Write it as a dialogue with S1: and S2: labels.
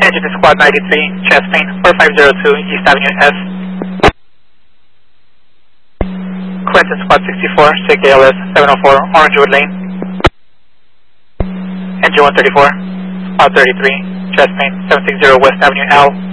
S1: Engine to Squad 93, chest main, 4502 East Avenue S. Quentin Squad 64, SIG ALS 704, Orangewood Lane. Engine 134, Squad 33, chest main, 760 West Avenue L.